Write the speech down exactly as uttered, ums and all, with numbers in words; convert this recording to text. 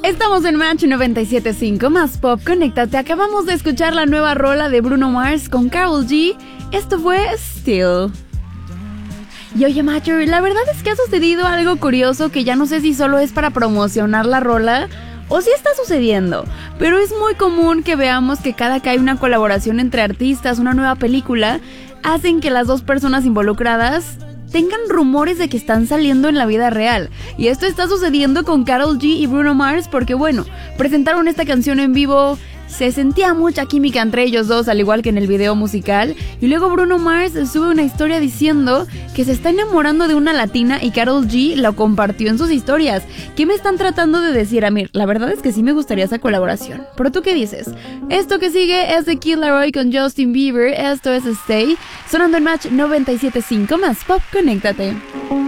Estamos en Match noventa y siete punto cinco, más pop, conéctate. Acabamos de escuchar la nueva rola de Bruno Mars con Karol G. Esto fue Still. Y oye, Matcher, la verdad es que ha sucedido algo curioso que ya no sé si solo es para promocionar la rola o si está sucediendo, pero es muy común que veamos que cada que hay una colaboración entre artistas, una nueva película, hacen que las dos personas involucradas tengan rumores de que están saliendo en la vida real. Y esto está sucediendo con Karol G y Bruno Mars porque, bueno, presentaron esta canción en vivo, se sentía mucha química entre ellos dos, al igual que en el video musical, y luego Bruno Mars sube una historia diciendo que se está enamorando de una latina y Karol G lo compartió en sus historias. ¿Qué me están tratando de decir, Amir? La verdad es que sí me gustaría esa colaboración, pero ¿tú qué dices? Esto que sigue es de Kid Laroi con Justin Bieber, esto es Stay, sonando en Match noventa y siete punto cinco, más pop, conéctate.